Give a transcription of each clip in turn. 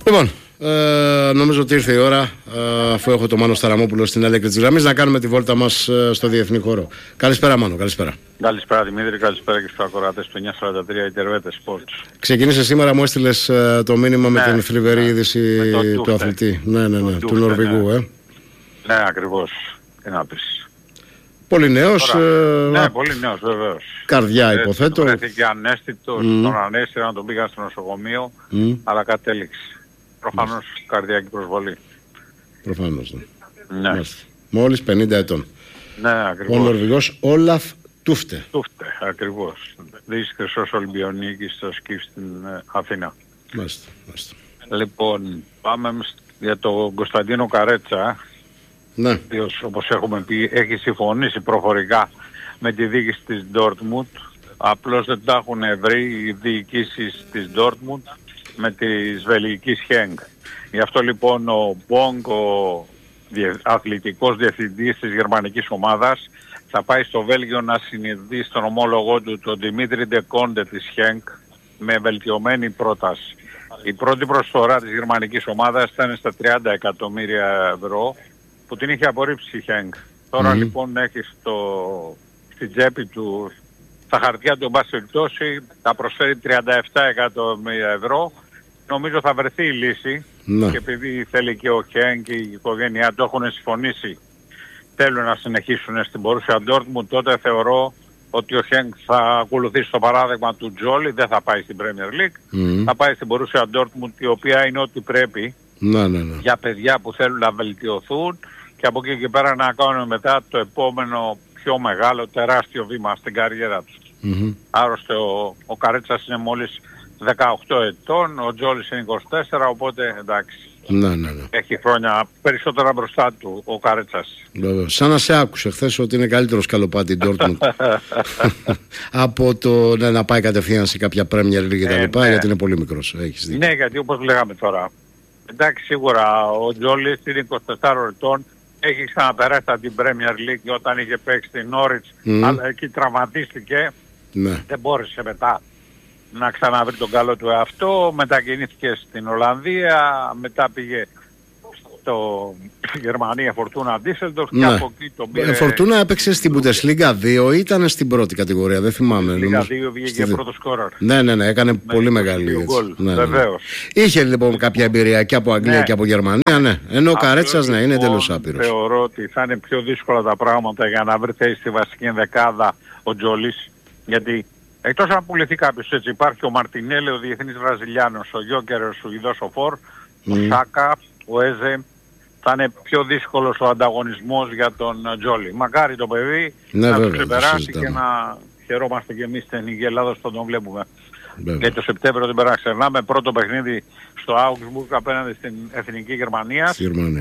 Λοιπόν, νομίζω ότι ήρθε η ώρα, αφού έχω το Μάνο Σταραμόπουλο στην άλλη άκρη της γραμμής, να κάνουμε τη βόλτα μας στο διεθνή χώρο. Καλησπέρα Μάνο, καλησπέρα. Καλησπέρα Δημήτρη, καλησπέρα και στους ακροατές του 943 Ιντερβέτες Sports. Ξεκίνησε σήμερα, μου έστειλες το μήνυμα με την θλιβερή είδηση του αθλητή. Ναι, του Νορβηγού. Ναι, ακριβώς. Τι να πεις. Πολύ νέος. Ναι, πολύ νέος βεβαίως. Καρδιά υποθέτω. Βρέθηκε ανέστητος, τον ανέστηρα να τον πήγαν στο νοσοκομείο, αλλά κατέληξε. Προφανώς καρδιακή προσβολή. Προφανώς, ναι. Μόλις 50 ετών. Ναι, ακριβώς. Ο Νορβηγός Όλαφ Τούφτε. Τούφτε, ακριβώς. Δεις Χρυσός Ολυμπιονίκης στο σκι στην Αθήνα. Μάλιστα. Λοιπόν, πάμε για τον Κωνσταντίνο Καρέτσα. Ναι. Οποίος, όπως έχουμε πει, έχει συμφωνήσει προφορικά με τη διοίκηση της Dortmund. Απλώς δεν τα έχουν βρει οι διοικήσεις της Dortmund με της βελγικής Χένγκ. Γι' αυτό λοιπόν ο Μπόγκ, ο αθλητικός διευθυντής της γερμανικής ομάδας, θα πάει στο Βέλγιο να συνειδητήσει τον ομόλογό του, τον Δημήτρη Ντεκόντε της Χένγκ, με βελτιωμένη πρόταση. Η πρώτη προσφορά της γερμανικής ομάδας ήταν στα 30 εκατομμύρια ευρώ, που την είχε απορρίψει η Χένγκ. Τώρα λοιπόν έχει στην τσέπη του, στα χαρτιά του, εν πάση περιπτώσει, θα προσφέρει 37 εκατομμύρια ευρώ. Νομίζω θα βρεθεί η λύση, και επειδή θέλει και ο Χένγκ και η οικογένειά του έχουν συμφωνήσει, θέλουν να συνεχίσουν στην Borussia Dortmund, τότε θεωρώ ότι ο Χένγκ θα ακολουθήσει το παράδειγμα του Τζόλι, δεν θα πάει στην Premier League, θα πάει στην Borussia Dortmund, η οποία είναι ό,τι πρέπει για παιδιά που θέλουν να βελτιωθούν, και από εκεί και πέρα να κάνουν μετά το επόμενο πιο μεγάλο, τεράστιο βήμα στην καριέρα τους. Άρρωστε ο Καρέτσας είναι μόλις 18 ετών, ο Τζόλις είναι 24, οπότε εντάξει. Ναι. Έχει χρόνια περισσότερα μπροστά του ο Καρέτσας. Βέβαια. Σαν να σε άκουσε χθες ότι είναι καλύτερο σκαλοπάτι η Dortmund από το να πάει κατευθείαν σε κάποια Premier League κτλ. Γιατί είναι πολύ μικρός. Ναι, γιατί όπως λέγαμε τώρα, εντάξει, σίγουρα ο Τζόλις είναι 24 ετών, έχει ξαναπεράσει από την Premier League όταν είχε παίξει στην Norwich, αλλά εκεί τραυματίστηκε, δεν μπόρεσε μετά να ξαναβρει τον καλό του εαυτό, μετακινήθηκε στην Ολλανδία, μετά πήγε στη Γερμανία, Φορτούνα Ντίσελντορφ, και από εκεί τον πήρε. Φορτούνα έπαιξε στην Bundesliga 2 ή ήταν στην πρώτη κατηγορία, δεν θυμάμαι. Στην Bundesliga 2 βγήκε και πρώτο σκόρερ. Ναι, έκανε πολύ μεγάλη. Βεβαίως. Είχε λοιπόν κάποια εμπειρία και από Αγγλία και από Γερμανία, ενώ ο Καρέτσας είναι εντελώς άπειρος. Θεωρώ ότι θα είναι πιο δύσκολα τα πράγματα για να βρει θέση στη βασική ενδεκάδα ο Τζόλις, γιατί εκτός αν πουληθεί κάποιος έτσι, υπάρχει ο Μαρτινέλε, ο διεθνής Βραζιλιάνος, ο Γιόκερ, ο Σουηδός, ο Φορ, ο Σάκα, ο Έζε. Θα είναι πιο δύσκολος ο ανταγωνισμός για τον Τζόλι. Μακάρι το παιδί να το ξεπεράσει και να χαιρόμαστε και εμείς στην Εθνική Ελλάδος που τον βλέπουμε. Και το Σεπτέμβριο δεν πρέπει να ξεχνάμε, πρώτο παιχνίδι στο Augsburg απέναντι στην Εθνική Γερμανία.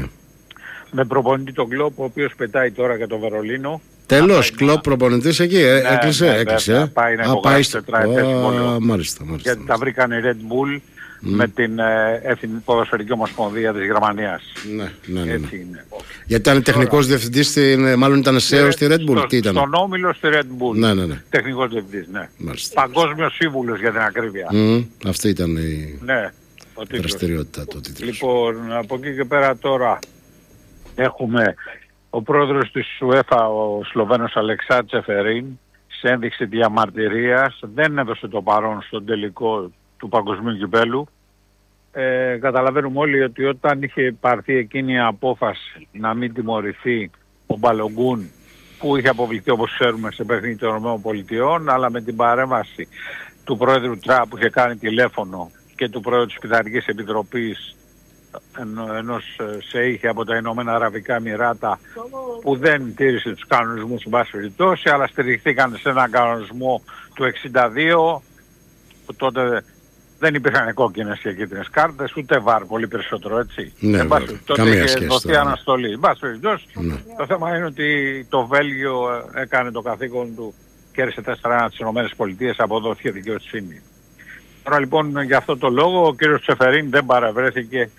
Με προπονητή τον Κλόπ, ο οποίος πετάει τώρα για το Βερολίνο. Τέλος, Κλόπ προπονητής εκεί, έκλεισε. Πάει να υπογράψει τετραετές συμβόλαιο. Μάλιστα. Γιατί τα βρήκαν οι Red Bull με την Ποδοσφαιρική Ομοσπονδία της Γερμανίας. Ναι. Έτσι είναι. Γιατί ήταν τεχνικός διευθυντής, μάλλον ήταν CEO στη Red Bull. Τι ήταν? Στον όμιλο στη Red Bull. Ναι. Τεχνικός διευθυντής, ναι. Παγκόσμιος σύμβουλος για την ακρίβεια. Αυτή ήταν η δραστηριότητα του. Λοιπόν, από εκεί και πέρα τώρα έχουμε ο πρόεδρος της UEFA, ο Σλοβαίνος Αλεξά Τσεφερίν, σε ένδειξη διαμαρτυρίας, δεν έδωσε το παρόν στον τελικό του Παγκοσμίου Κυπέλλου. Καταλαβαίνουμε όλοι ότι όταν είχε πάρθει εκείνη η απόφαση να μην τιμωρηθεί ο Μπαλογκούν, που είχε αποβληθεί όπως ξέρουμε σε παιχνίδι των ΗΠΑ, αλλά με την παρέμβαση του πρόεδρου Τραμπ που είχε κάνει τηλέφωνο και του πρόεδρου της Πειθαρχικής Επιτροπής ενός ΣΕΙΧ από τα Ηνωμένα Αραβικά Εμιράτα, που δεν τήρησε τους κανονισμούς εν πάση περιπτώσει, αλλά στηριχθήκαν σε έναν κανονισμό του 62, που τότε δεν υπήρχαν κόκκινες και κίτρινες κάρτες, ούτε βάρ, πολύ περισσότερο, έτσι. Τότε είχε δοθεί αναστολή. Εν πάση περιπτώσει, το θέμα είναι ότι το Βέλγιο έκανε το καθήκον του, κέρδισε 4-1 τις ΗΠΑ, αποδόθηκε δικαιοσύνη. Τώρα λοιπόν για αυτό το λόγο ο κύριος Τσεφερίν δεν παραβρέθηκε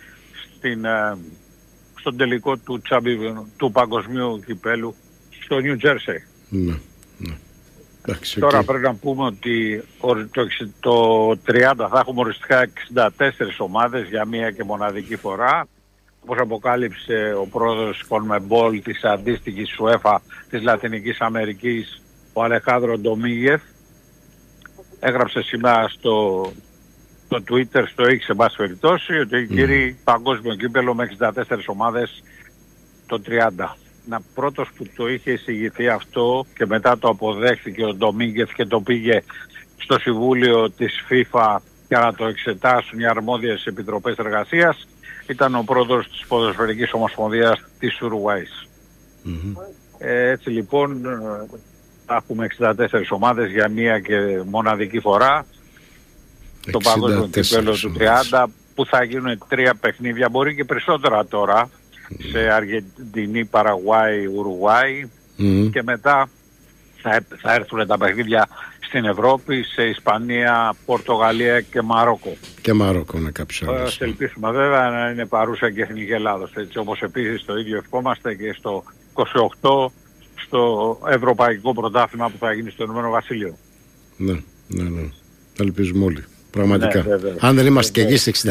στον τελικό του Παγκοσμίου Κυπέλλου στο Νιου Τζέρσεϊ. Τώρα πρέπει να πούμε ότι το 30 θα έχουμε οριστικά 64 ομάδες για μία και μοναδική φορά. Όπως αποκάλυψε ο πρόεδρος της CONMEBOL της αντίστοιχης UEFA της Λατινικής Αμερικής, ο Αλεχάνδρο Ντομίγεθ, έγραψε σήμερα στο Twitter, στο X σε πάση περιπτώσει, ότι κύριοι, παγκόσμιο κύπελλο με 64 ομάδες το 30. Να πρώτος που το είχε εισηγηθεί αυτό και μετά το αποδέχθηκε ο Ντομίγκεθ και το πήγε στο Συμβούλιο της FIFA για να το εξετάσουν οι αρμόδιες επιτροπές εργασίας, ήταν ο πρόεδρος της Ποδοσφαιρικής Ομοσπονδίας της Ουρουάης. Έτσι λοιπόν θα έχουμε 64 ομάδες για μία και μοναδική φορά το παγκόσμιο κύπελλο του 30, που θα γίνουν 3 παιχνίδια, μπορεί και περισσότερα τώρα, σε Αργεντινή, Παραγουάη, Ουρουάη, και μετά θα έρθουν τα παιχνίδια στην Ευρώπη, σε Ισπανία, Πορτογαλία και Μαρόκο. Και Μαρόκο είναι κάποιος άλλος. Θα ελπίσουμε βέβαια να είναι παρούσα και Εθνική Ελλάδος, έτσι όπως επίσης το ίδιο ευχόμαστε και στο 28 στο Ευρωπαϊκό Πρωτάθλημα που θα γίνει στο Ηνωμένο Βασίλειο. Ναι. Ελπίζουμε όλοι. Πραγματικά. Ναι, αν δεν είμαστε και εκεί στις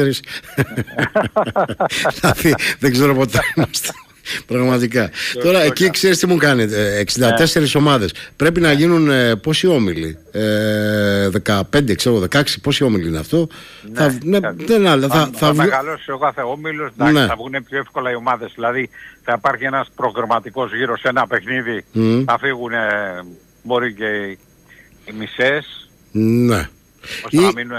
64, δηλαδή δεν ξέρω ποτέ είμαστε. Πραγματικά. Τώρα εκεί ξέρεις τι μου κάνετε. 64 ομάδες. Πρέπει να γίνουν πόσοι όμιλοι? 15, ξέρω, 16. Πόσοι όμιλοι είναι αυτό? Θα μεγαλώσει ο κάθε όμιλος. Θα βγουν πιο εύκολα οι ομάδες. Δηλαδή θα υπάρχει ένας προγραμματικός γύρος σε ένα παιχνίδι. Θα φύγουν μπορεί και οι μισές. Ναι. Ώστε να μείνουν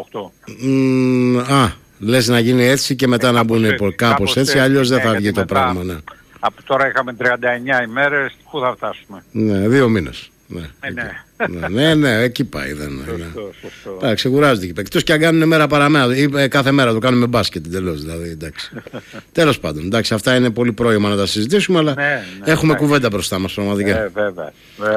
48. Λες να γίνει έτσι και μετά να μπουν κάπως έτσι, αλλιώς δεν θα βγει το πράγμα. Ναι. Από τώρα είχαμε 39 ημέρες, πού θα φτάσουμε? Ναι, 2 μήνες. Ναι, εκεί πάει. Σωστό. Ξεκουράζεται εκεί. Εκτός και αν κάνουν μέρα παραμέρα, ή κάθε μέρα το κάνουμε μπάσκετ εντελώς. Δηλαδή, τέλος πάντων, εντάξει, αυτά είναι πολύ πρόημα να τα συζητήσουμε, αλλά έχουμε κουβέντα μπροστά μας πραγματικά. Βέβαια.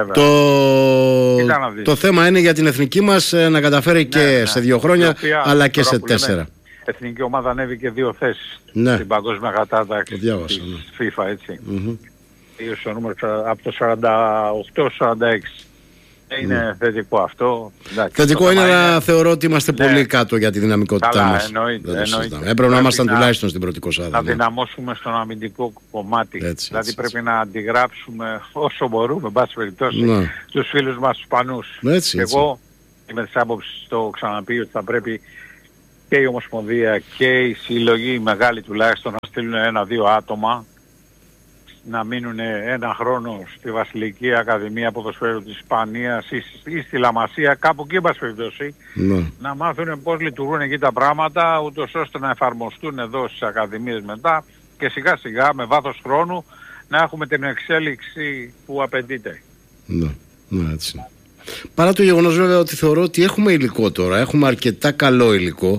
Το θέμα είναι για την εθνική μας να καταφέρει και σε 2 χρόνια, αλλά και σε 4. Η εθνική ομάδα ανέβηκε 2 θέσεις στην παγκόσμια κατάταξη της FIFA, έτσι. Στο νούμερο από το 48-46. Είναι θετικό αυτό. Θετικό είναι, αλλά θεωρώ ότι είμαστε πολύ κάτω για τη δυναμικότητά μας. Έπρεπε να ήμασταν τουλάχιστον στην πρώτη 20. Να δυναμώσουμε στον αμυντικό κομμάτι. Δηλαδή πρέπει να αντιγράψουμε όσο μπορούμε, εν πάση περιπτώσει, τους φίλους μας τους Ισπανούς. Εγώ είμαι της άποψης, το ξαναπεί, ότι θα πρέπει και η Ομοσπονδία και η συλλογή, η μεγάλη τουλάχιστον, να στείλουν 1-2 άτομα να μείνουν 1 χρόνο στη Βασιλική Ακαδημία Ποδοσφαίρου της Ισπανίας ή στη Λαμασία, κάπου εκεί, εν πάση περιπτώσει, να μάθουν πώς λειτουργούν εκεί τα πράγματα, ούτως ώστε να εφαρμοστούν εδώ στις ακαδημίες μετά και σιγά σιγά με βάθος χρόνου να έχουμε την εξέλιξη που απαιτείται. Ναι, έτσι. Παρά το γεγονός βέβαια ότι θεωρώ ότι έχουμε υλικό τώρα, έχουμε αρκετά καλό υλικό.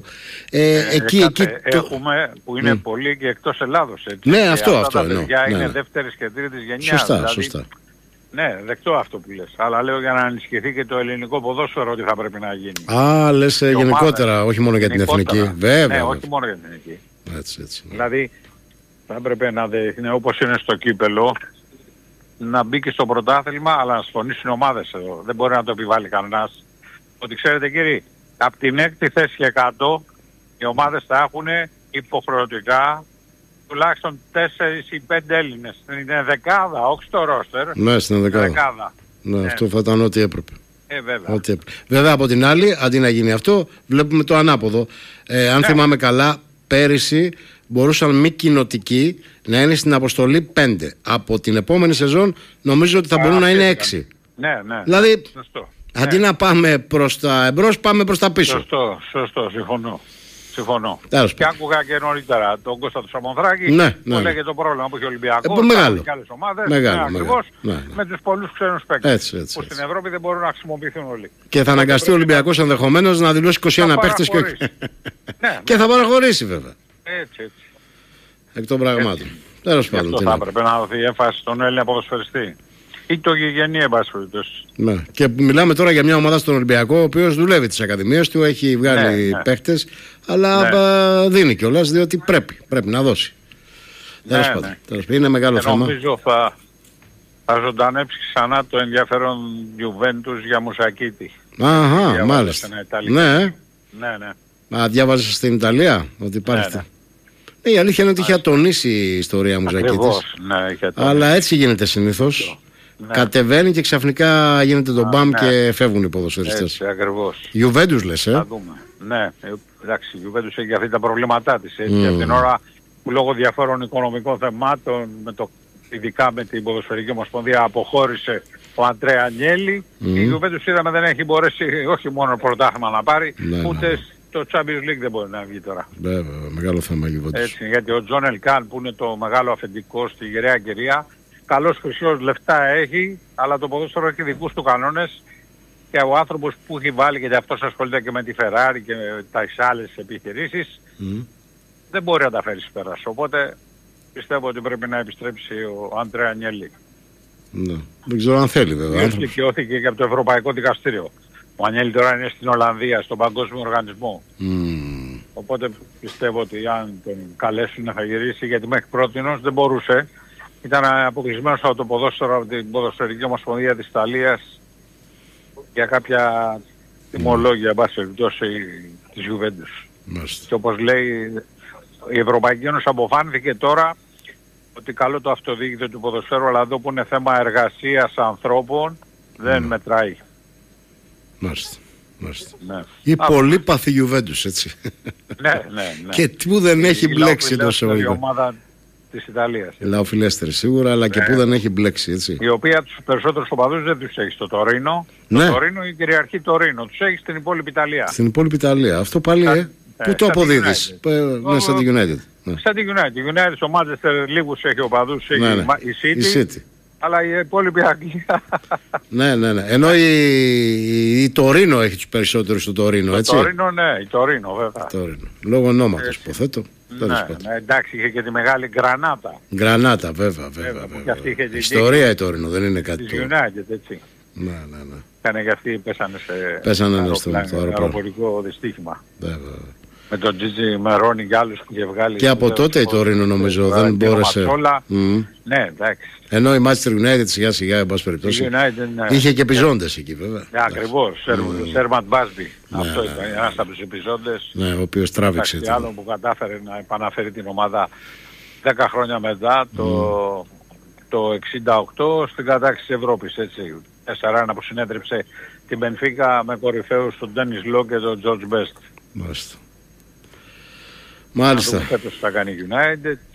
Έχουμε που είναι πολύ και εκτός Ελλάδος. Έτσι. Ναι, αυτό τα παιδιά είναι δεύτερης και τρίτης γενιάς. Σωστά. Ναι, δεκτό αυτό που λες. Αλλά λέω για να ενισχυθεί και το ελληνικό ποδόσφαιρο ότι θα πρέπει να γίνει. Λες γενικότερα, όχι μόνο για την εθνική. Βέβαια. Ναι, όχι μόνο για την εθνική. Έτσι. Δηλαδή θα έπρεπε να είναι όπως είναι στο κύπελλο, να μπει και στο πρωτάθλημα, αλλά να συμφωνήσουν ομάδες εδώ. Δεν μπορεί να το επιβάλλει κανένας. Ότι ξέρετε κύριοι, από την 6η θέση και κάτω οι ομάδες θα έχουν υποχρεωτικά τουλάχιστον 4 ή 5 Έλληνες. Είναι δεκάδα, όχι στο ρόστερ. Ναι, στην δεκάδα. Ναι, αυτό θα ήταν ό,τι έπρεπε. Βέβαια από την άλλη, αντί να γίνει αυτό, βλέπουμε το ανάποδο. Αν θυμάμαι καλά, πέρυσι μπορούσαν μη κοινοτικοί να είναι στην αποστολή 5. Από την επόμενη σεζόν νομίζω ότι θα μπορούν να είναι 6. Ναι. Δηλαδή, αντί να πάμε προς τα εμπρός, πάμε προς τα πίσω. Σωστό, συμφωνώ. Και άκουγα και νωρίτερα τον Κώστα του Σαμονθράκη που λέγε το πρόβλημα που έχει ο Ολυμπιακός και άλλες ομάδες. Ακριβώς με τους πολλούς ξένους παίκτες που στην Ευρώπη δεν μπορούν να χρησιμοποιηθούν όλοι. Και θα αναγκαστεί ο Ολυμπιακός ενδεχομένως να δηλώσει 21 παίκτες και θα παραχωρήσει βέβαια. Έτσι. Εκ των πραγμάτων. Τέλος πάντων. Αυτό θα έπρεπε να δοθεί έμφαση στον Έλληνα ποδοσφαιριστή. Ή το γηγενή, εν πάση περιπτώσει. Ναι. Και μιλάμε τώρα για μια ομάδα στον Ολυμπιακό, ο οποίος δουλεύει τις ακαδημίες του, έχει βγάλει παίχτες, αλλά δίνει κιόλας, διότι πρέπει να δώσει. Τέλος πάντων. Είναι μεγάλο θέμα. Νομίζω Θα ζωντανέψει ξανά το ενδιαφέρον Juventus για Μουσακίτη. Αχα, μάλιστα. Ναι. Ναι. Διάβαζες στην Ιταλία ότι υπάρχει. Ναι. Η αλήθεια είναι ότι είχε ατονίσει η ιστορία Μουζακίτης. Ακριβώς, ναι, αλλά έτσι γίνεται συνήθως. Ναι. Κατεβαίνει και ξαφνικά γίνεται το μπαμ και φεύγουν οι ποδοσφαιριστές. Έτσι, ακριβώς. Juventus λες, Θα δούμε. Ναι, εντάξει, η Juventus έχει αυτή τα προβλήματά της. Και από την ώρα που λόγω διαφόρων οικονομικών θεμάτων, ειδικά με την Ποδοσφαιρική Ομοσπονδία, αποχώρησε ο Αντρέα Ανιέλη, η Juventus είδαμε δεν έχει μπορέσει όχι μόνο πρωτάθλημα να πάρει, ούτε το Champions League δεν μπορεί να βγει τώρα. Βέβαια, μεγάλο θέμα η Juventus. Έτσι, γιατί ο Τζον Ελκάν που είναι το μεγάλο αφεντικό στη γυραιά κυρία, καλός χρυσός λεφτά έχει, αλλά το ποδόσφαιρο έχει δικούς του κανόνες και ο άνθρωπος που έχει βάλει, γιατί αυτός ασχολείται και με τη Ferrari και με τις άλλες επιχειρήσεις, δεν μπορεί να τα φέρει πέρα. Οπότε πιστεύω ότι πρέπει να επιστρέψει ο Αντρέα Ανιέλη. Ναι. Δεν ξέρω αν θέλει βέβαια. Δικαιώθηκε και από το Ευρωπαϊκό Δικαστήριο. Ο Ανιέλη τώρα είναι στην Ολλανδία, στον Παγκόσμιο Οργανισμό. Οπότε πιστεύω ότι αν τον καλέσουν θα γυρίσει, γιατί μέχρι πρότινος δεν μπορούσε. Ήταν αποκλεισμένος από το ποδόσφαιρο, από την Ποδοσφαιρική Ομοσπονδία της Ιταλίας για κάποια τιμολόγια, εν πάση περιπτώσει, της Juventus. Και όπως λέει, η Ευρωπαϊκή Ένωση αποφάνθηκε τώρα ότι καλό το αυτοδιοίκητο του ποδοσφαίρου, αλλά εδώ που είναι θέμα εργασίας ανθρώπων δεν μετράει. Μάλιστα. Ναι. Η πολύπαθη Juventus, έτσι. Ναι. Και που δεν έχει μπλέξει τόσο η ομάδα της Ιταλίας. Λαοφιλέστερη σίγουρα, αλλά και που δεν έχει μπλέξει, έτσι. Η οποία τους περισσότερους οπαδούς δεν τους έχει στο Τωρίνο. Το Τωρίνο, η κυριαρχή Τωρίνο. Τους έχει στην υπόλοιπη Ιταλία. Στην υπόλοιπη Ιταλία. Αυτό πάλι, πού το αποδίδεις? Σαν τη United. Σαν τη United. Η United στο Manchester λίγους έχει οπαδούς, έχει η City. Αλλά η υπόλοιπη Αγγλία. Ναι. Ενώ η Τωρίνο έχει τους περισσότερους στο Τωρίνο, έτσι. Η Τωρίνο βέβαια. Λόγω ονόματος, υποθέτω. Ναι, εντάξει, είχε και τη μεγάλη Γκρανάτα, βέβαια. Ιστορία η Τωρίνο, δεν είναι κάτι το... United, έτσι. Ναι. Κάνε και αυτοί πέσανε στο αεροπορικό δυστύχημα. Βέβαια. Με τον Τζίτζι Μερόνι και άλλους που είχε βγάλει. Και από τότε η Τωρίνο νομίζω δεν μπόρεσε. Ναι, εντάξει. Ενώ η Manchester United σιγά σιγά, εν πάση περιπτώσει, είχε και επιζώντες εκεί βέβαια. Ναι, ακριβώς. Σέρμαντ Μπάσμπι. Αυτό ήταν ένας από τους επιζώντες. Ναι, ο οποίος τράβηξε. Και άλλον που κατάφερε να επαναφέρει την ομάδα 10 χρόνια μετά, το 68, στην κατάκτηση της Ευρώπης, έτσι. 4-1 που συνέτρεψε την Μπενφίκα με κορυφαίους τον Ντένις Λό και τον Τζορτζ Μπέστ. Μάλιστα. Φέτος θα κάνει United.